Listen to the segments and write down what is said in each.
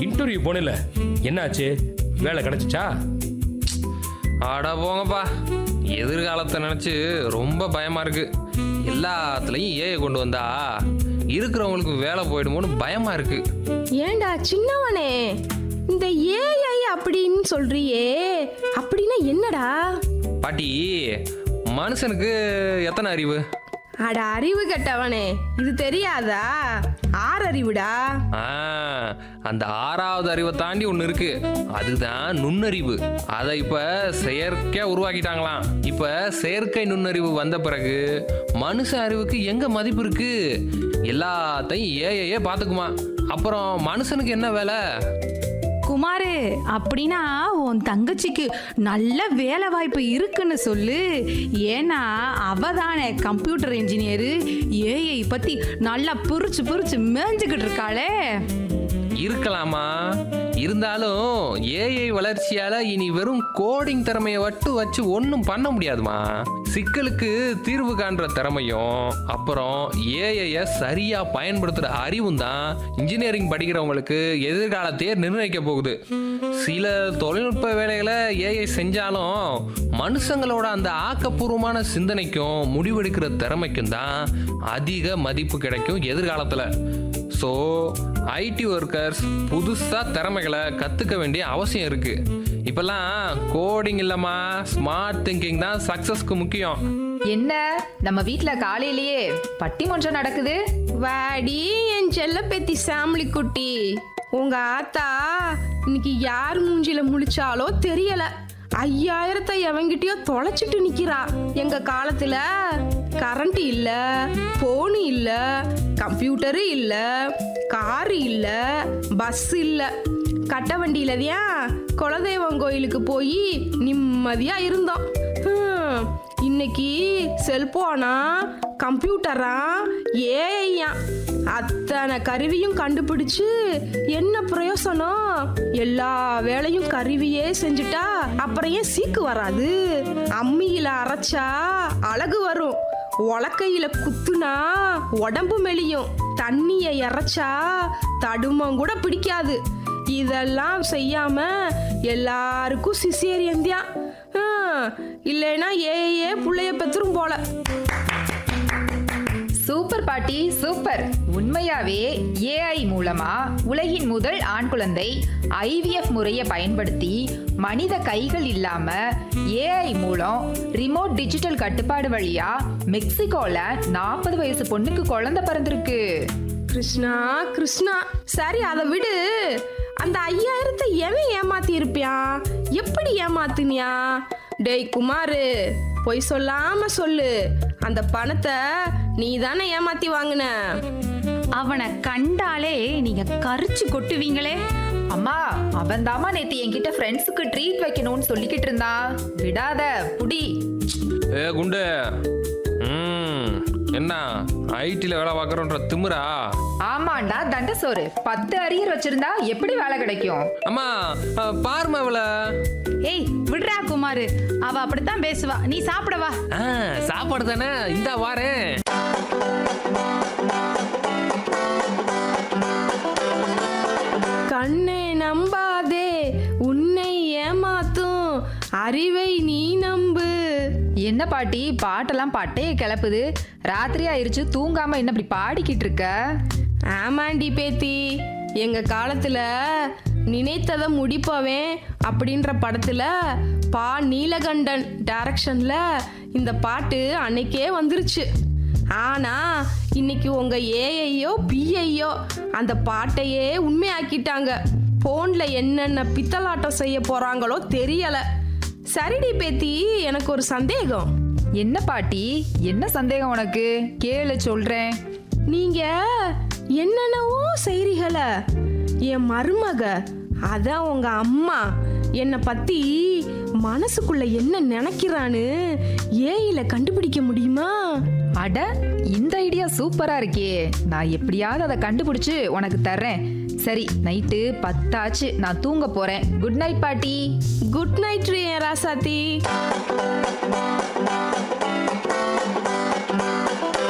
Interview போனல, என்னாச்சு? வேலை கிடைச்சிச்சா? ஆடா போங்கப்பா, எதிர்காலத்தை நினச்சி ரொம்ப பயமாக இருக்கு. எல்லாத்துலேயும் ஏஐ கொண்டு வந்தா இருக்கிறவங்களுக்கு வேலை போயிடுமோன்னு பயமாக இருக்கு. ஏண்டா சின்னவனே, இந்த ஏஐ அப்படின்னு சொல்றியே, அப்படின்னா என்னடா? பாட்டி, மனுஷனுக்கு எத்தனை அறிவு? அட அறிவு கெட்டவனே, இது தெரியாதா? ஆறறிவுடா. அந்த ஆறாவது அறிவை தாண்டி ஒன்று இருக்கு, அதுதான் நுண்ணறிவு. அதை இப்ப செயற்கையா உருவாக்கிட்டாங்களாம். இப்ப செயற்கை நுண்ணறிவு வந்த பிறகு மனுஷ அறிவுக்கு எங்க மதிப்பு இருக்கு? எல்லாத்தையும் ஏஐயே பாத்துக்குமா. அப்புறம் மனுஷனுக்கு என்ன வேலை? குமாரு, அப்படின்னா உன் தங்கச்சிக்கு நல்ல வேலை வாய்ப்பு இருக்குன்னு சொல்லு. ஏன்னா அவ தானே கம்ப்யூட்டர் இன்ஜினியரு, ஏஐ பத்தி நல்லா புரிச்சு புரிச்சு மேய்ஞ்சுக்கிட்டு இருக்காளே. இருக்கலாமா, இருந்தாலும் ஏஐ வளர்ச்சியால இனி வெறும் கோடிங் திறமையை மட்டும் வச்சு ஒன்றும் பண்ண முடியாதுமா. சிக்கலுக்கு தீர்வு காண்ற திறமையும் அப்புறம் ஏஐயை சரியா பயன்படுத்துற அறிவும் தான் இன்ஜினியரிங் படிக்கிறவங்களுக்கு எதிர்காலத்தையே நிர்ணயிக்க போகுது. சில தொழில்நுட்ப வேலைகளை ஏஐ செஞ்சாலும் மனுஷங்களோட அந்த ஆக்கப்பூர்வமான சிந்தனைக்கும் முடிவெடுக்கிற திறமைக்கும் தான் அதிக மதிப்பு கிடைக்கும் எதிர்காலத்தில். ஸோ ஐடி ஒர்க்கர்ஸ் புதுசாக திறமைகளை கற்றுக்க வேண்டிய அவசியம் இருக்கு. இப்பெல்லாம் கோடிங் இல்லைம்மா, ஸ்மார்ட் திங்கிங் தான் சக்ஸஸ்க்கு முக்கியம். என்ன நம்ம வீட்ல காலையிலேயே பட்டிமன்றம் நடக்குது? வாடி என் செல்ல பேத்தி சாமிலி குட்டி, உங்க ஆத்தா இன்னைக்கு யார் மூஞ்சில முழிச்சாலோ தெரியல, 5000 எவங்கிட்டயோ தொலைச்சிட்டு நிக்கிறா. எங்க காலத்துல கரண்ட் இல்ல, போன் இல்ல, கம்ப்யூட்டரு இல்ல, காரு இல்ல, பஸ் இல்ல, கட்ட வண்டியிலதியா குலதெய்வம் கோயிலுக்கு போய் நிம்மதியா இருந்தோம். இன்னைக்கு செல்போனா, கம்ப்யூட்டரா, ஏஐயா, அத்தனை கருவியும் கண்டுபிடிச்சு என்ன பிரயோசனம்? எல்லா வேலையும் கருவியே செஞ்சுட்டா அப்புறம் ஏன் சீக்கு வராது? அம்மியில அரைச்சா அழகு வரும், உலக்கையில குத்துனா உடம்பு மெலியும், தண்ணிய இறைச்சா தடுமம் கூட பிடிக்காது. இதெல்லாம் செய்யாம எல்லாருக்கும் சிசேரியன் தான். இல்லைன்னா ஏஏ புள்ளைய பெத்துரும் போல. சூப்பர் பாட்டி, சூப்பர். உண்மையாவே ஏஐ மூலமா உலகின் முதல் ஆண் குழந்தை ஐவிஎஃப் முறையை பயன்படுத்தி மனித கைகள் இல்லாம ஏஐ மூலம் ரிமோட் டிஜிட்டல் கட்டுப்பாடு வழியா மெக்சிகோல 40 வயசு பொண்ணுக்கு குழந்தை பிறந்திருக்கு. கிருஷ்ணா கிருஷ்ணா, சரி அதை விடு. அந்த 5000 எவன் ஏமாத்தி இருப்பியான்? எப்படி ஏமாத்துனியா? டேய் குமாரு, பொய் சொல்லாம சொல்லு, அந்த பணத்தை நீ தானே ஏமாத்தி வாங்கின? அவனை கண்டாலே நீங்க கரிச்சு கொட்டுவீங்களே. அம்மா, அவன் தாமா நேத்து என்கிட்ட ஃப்ரெண்ட்ஸுக்கு ட்ரீட் வைக்கணும்னு சொல்லிக்கிட்டு இருந்தான். விடாத புடி. ஏ குண்டு, என்ன ஐடில வேலை பார்க்கறோன்ற திமிரா? ஆமாண்டா தண்டசோறு, 10 அரியர் வச்சிருந்தா எப்படி வேலை கிடைக்கும்? அம்மா பாருமா அவளை. ஏய் விடுறா குமாரு, அவ அப்படித்தான் பேசுவா. நீ சாப்பிடவா? சாப்பாடு தானே, இந்தா வாரேன். கண்ணே நம்பாதே, உன்னை ஏமாத்தும் அறிவை நீ நம்பு. என்ன பாட்டி, பாட்டெல்லாம் பட்டையை கிளப்புது. ராத்திரி ஆயிருச்சு, தூங்காம என்ன இப்படி பாடிக்கிட்டு இருக்க? ஆமாண்டி பேத்தி, எங்க காலத்துல நினைத்ததை முடிப்பவன் அப்படின்ற படத்துல பா நீலகண்டன் டைரக்ஷன்ல இந்த பாட்டு அன்னைக்கே வந்துருச்சு. ஆனா இன்னைக்கு உங்க ஏஐயோ பிஐயோ அந்த பாட்டையே உண்மையாக்கிட்டாங்க. போன்ல என்னென்ன பித்தலாட்டம் செய்ய போறாங்களோ தெரியல. சரிடி பேத்தி, எனக்கு ஒரு சந்தேகம். என்ன பாட்டி, என்ன சந்தேகம் உனக்கு? கேளு சொல்றேன். நீங்க என்னென்னவோ செய்றீங்கள, என் மருமக, அதான் உங்க அம்மா, என்னை பத்தி மனசுக்குள்ள என்ன நினைக்கிறான்னு ஏஐல கண்டுபிடிக்க முடியுமா? அட, இந்த ஐடியா சூப்பரா இருக்கே. நான் எப்படியாவது அதை கண்டுபிடிச்சு உனக்கு தர்றேன். சரி, நைட்டு 10 ஆச்சு, நான் தூங்க போறேன். குட் நைட் பாட்டி. குட் நைட் ராசாத்தி.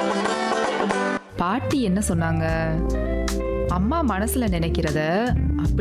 பாட்டி என்ன சொன்னாங்க? அம்மா மனசுல நினைக்கிறத